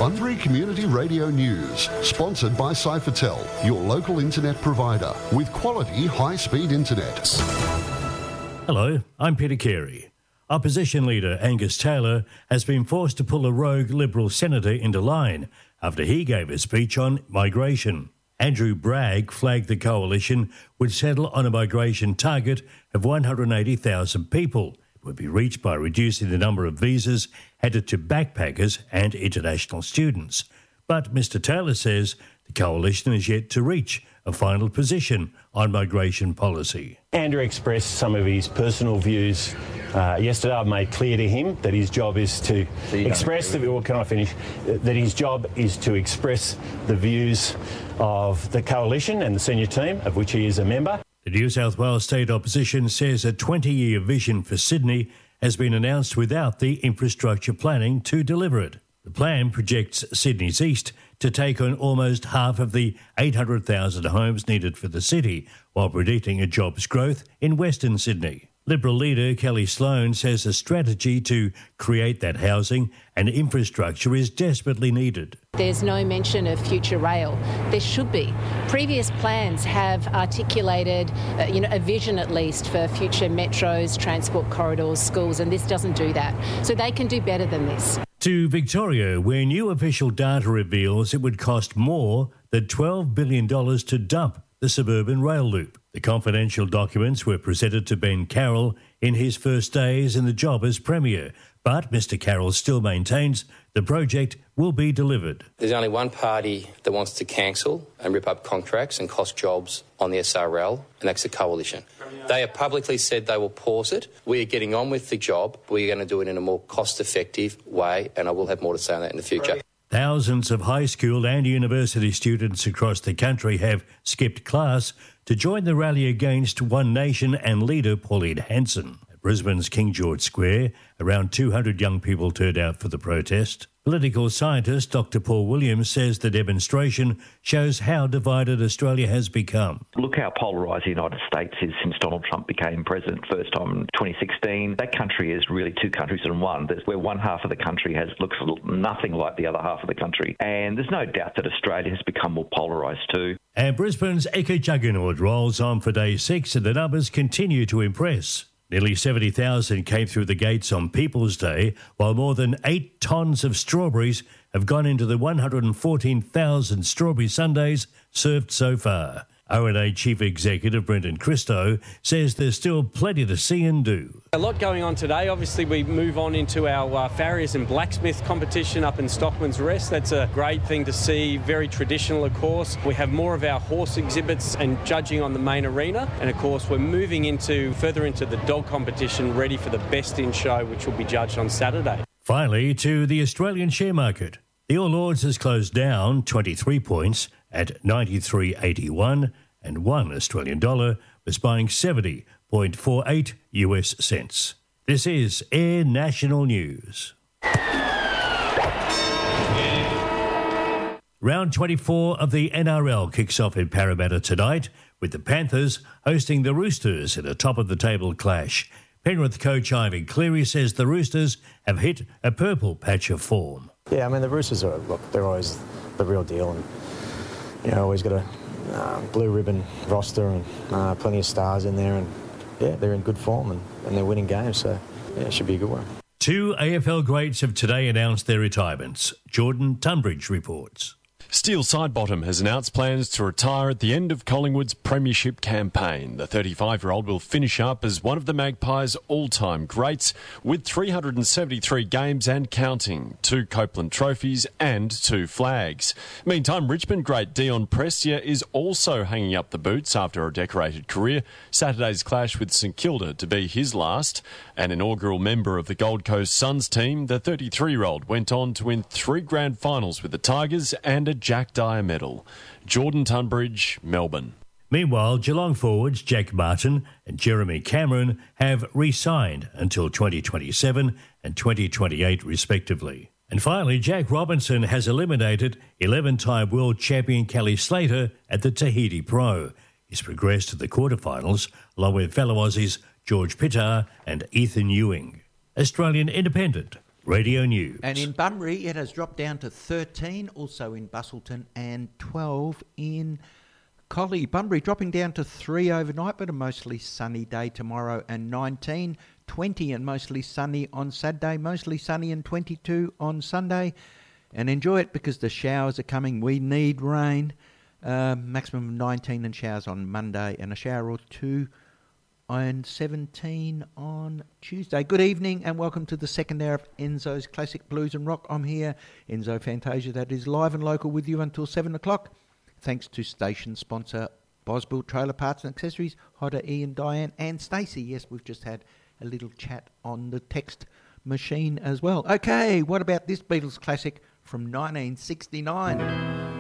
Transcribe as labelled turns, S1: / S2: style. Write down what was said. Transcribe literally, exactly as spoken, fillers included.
S1: Bunbury Community Radio News, sponsored by Cyphertel, your local internet provider with quality high-speed internet.
S2: Hello, I'm Peter Carey. Opposition leader Angus Taylor has been forced to pull a rogue Liberal senator into line after he gave a speech on migration. Andrew Bragg flagged the coalition would settle on a migration target of one hundred eighty thousand people. It would be reached by reducing the number of visas handed to backpackers and international students. But Mr Taylor says the coalition is yet to reach a final position on migration policy.
S3: Andrew expressed some of his personal views uh, yesterday. I've made clear to him that his job is to so express the, or can I finish, that his job is to express the views of the coalition and the senior team, of which he is a member.
S2: The New South Wales State Opposition says a twenty-year vision for Sydney has been announced without the infrastructure planning to deliver it. The plan projects Sydney's east to take on almost half of the eight hundred thousand homes needed for the city, while predicting a jobs growth in Western Sydney. Liberal leader Kelly Sloan says a strategy to create that housing and infrastructure is desperately needed.
S4: There's no mention of future rail. There should be. Previous plans have articulated, uh, you know, a vision at least for future metros, transport corridors, schools, and this doesn't do that. So they can do better than this.
S2: To Victoria, where new official data reveals it would cost more than twelve billion dollars to dump the suburban rail loop. The confidential documents were presented to Ben Carroll in his first days in the job as Premier, but Mr Carroll still maintains the project will be delivered.
S5: There's only one party that wants to cancel and rip up contracts and cost jobs on the S R L, and that's the Coalition. They have publicly said they will pause it. We are getting on with the job. We're going to do it in a more cost-effective way, and I will have more to say on that in the future.
S2: Thousands of high school and university students across the country have skipped class to join the rally against One Nation and leader Pauline Hanson. At Brisbane's King George Square, around two hundred young people turned out for the protest. Political scientist Doctor Paul Williams says the demonstration shows how divided Australia has become.
S6: Look how polarised the United States is since Donald Trump became president first time in twenty sixteen. That country is really two countries in one. There's where one half of the country has looks nothing like the other half of the country. And there's no doubt that Australia has become more polarised too.
S2: And Brisbane's eco-juggernaut rolls on for day six, and the numbers continue to impress. Nearly seventy thousand came through the gates on People's Day, while more than eight tonnes of strawberries have gone into the one hundred fourteen thousand strawberry sundaes served so far. O N A Chief Executive Brendan Christo says there's still plenty to see and do.
S7: A lot going on today. Obviously, we move on into our uh, farriers and blacksmith competition up in Stockman's Rest. That's a great thing to see. Very traditional, of course. We have more of our horse exhibits and judging on the main arena. And, of course, we're moving into further into the dog competition, ready for the best in show, which will be judged on Saturday.
S2: Finally, to the Australian share market. The All Ords has closed down twenty-three points at ninety-three eighty-one, and one Australian dollar was buying seventy point four eight U S cents. This is Air National News. Round twenty-four of the N R L kicks off in Parramatta tonight, with the Panthers hosting the Roosters in a top-of-the-table clash. Penrith coach Ivan Cleary says the Roosters have hit a purple patch of form.
S8: Yeah, I mean, the Roosters are, look, they're always the real deal, and, you know, always got a uh, blue ribbon roster and uh, plenty of stars in there, and, yeah, they're in good form and, and they're winning games, so, yeah, it should be a good one.
S2: Two A F L greats have today announced their retirements. Jordan Tunbridge reports.
S9: Steele Sidebottom has announced plans to retire at the end of Collingwood's premiership campaign. The thirty-five-year-old will finish up as one of the Magpies' all-time greats with three hundred seventy-three games and counting, two Copeland trophies and two flags. Meantime, Richmond great Dion Prestia is also hanging up the boots after a decorated career. Saturday's clash with St Kilda to be his last. An inaugural member of the Gold Coast Suns team, the thirty-three-year-old went on to win three grand finals with the Tigers and a Jack Dyer medal. Jordan Tunbridge, Melbourne.
S2: Meanwhile, Geelong forwards Jack Martin and Jeremy Cameron have re-signed until twenty twenty-seven and twenty twenty-eight respectively. And finally, Jack Robinson has eliminated eleven-time world champion Kelly Slater at the Tahiti Pro. He's progressed to the quarterfinals along with fellow Aussies George Pittar and Ethan Ewing. Australian Independent, Radio News.
S10: And in Bunbury, it has dropped down to thirteen, also in Busselton, and twelve in Collie. Bunbury dropping down to three overnight, but a mostly sunny day tomorrow, and nineteen, twenty and mostly sunny on Saturday, mostly sunny and twenty-two on Sunday. And enjoy it because the showers are coming. We need rain. Uh, maximum of nineteen and showers on Monday, and a shower or two and seventeen on Tuesday. Good evening and welcome to the second hour of Enzo's Classic Blues and Rock. I'm here, Enzo Fantasia, that is live and local with you until seven o'clock. Thanks to station sponsor Bosbuilt Trailer Parts and Accessories, Hodder, Ian, Diane and Stacey. Yes, we've just had a little chat on the text machine as well. Okay, what about this Beatles classic from nineteen sixty-nine?